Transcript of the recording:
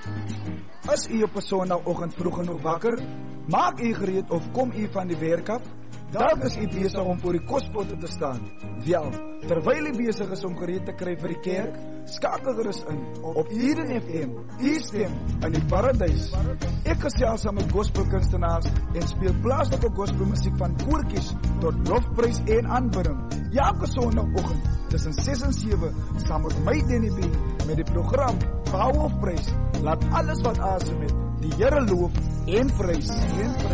Is u op 'n Sondagoggend vroeg genoeg wakker? Maak u gereed of kom u van die werk af? Dalk is u besig om voor die kospotte te staan. Wel, terwyl u besig is om gereed te kry vir die kerk, skakel gerus in op Eden FM, u stem in die paradys. Ek gesels saam met gospelkunstenaars en speel plaaslike gospelmusiek van koortjies tot lofprys en aanbidding. Elke Sondagoggend tussen 6 en 7 saam met my Danny B met die program Power of Praise. Laat alles wat asem het die Here loof en prys.